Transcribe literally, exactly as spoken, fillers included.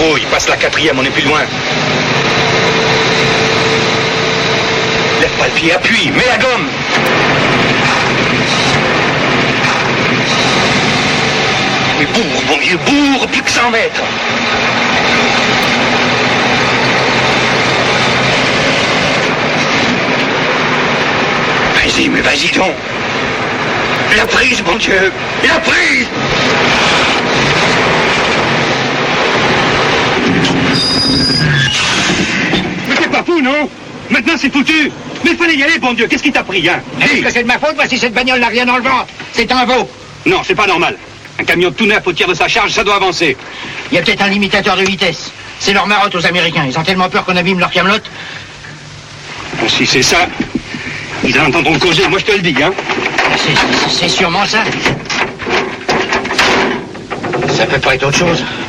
gros, il passe la quatrième, on est plus loin. Lève pas le pied, appuie, mets la gomme. Mais bourre, bon vieux, bourre, plus que cent mètres. Vas-y, mais vas-y donc. La prise, mon Dieu, la prise. Mais t'es pas fou, non? Maintenant, c'est foutu. Mais il fallait y aller, bon Dieu. Qu'est-ce qui t'a pris, hein? Est-ce que c'est de ma faute? Voici cette bagnole n'a rien dans le ventre. C'est un veau. Non, c'est pas normal. Un camion tout neuf au tir de sa charge, ça doit avancer. Il y a peut-être un limitateur de vitesse. C'est leur marotte aux Américains. Ils ont tellement peur qu'on abîme leur camelote. Bon, si c'est ça, ils en entendront causer, moi je te le dis, hein. C'est sûrement ça. Ça peut pas être autre chose.